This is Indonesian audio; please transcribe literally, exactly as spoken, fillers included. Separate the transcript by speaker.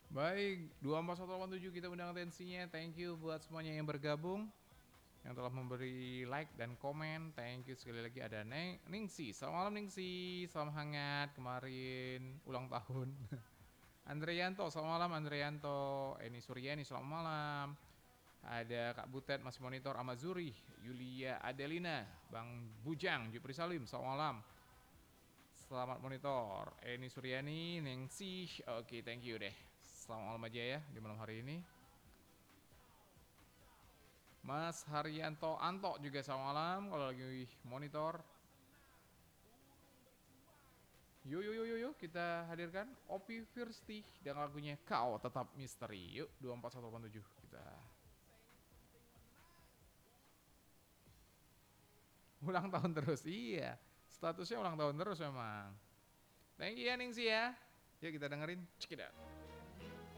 Speaker 1: Baik, dua empat satu delapan tujuh kita undang atensinya. Thank you buat semuanya yang bergabung, yang telah memberi like dan komen. Thank you sekali lagi. Ada Neng Ningsi. Selamat malam Ningsi, salam hangat kemarin ulang tahun. Andreyanto, selamat malam Andreyanto. Eni Suryani, selamat malam. Ada Kak Butet masih monitor, Amazuri, Yulia Adelina, Bang Bujang, Jupri Salim, selamat malam. Selamat monitor, Eni Suryani, Nengsi. Oke, thank you deh. Selamat malam aja ya di malam hari ini. Mas Haryanto Anto juga selamat malam kalau lagi monitor. Yuk yuk yuk yuk, yuk kita hadirkan Opi Firsti dan lagunya Kau Tetap Misteri. Yuk dua empat satu delapan tujuh kita ulang tahun terus. Iya, statusnya ulang tahun terus memang. Thank you ya Ningsi ya. Yuk kita dengerin. Check it out.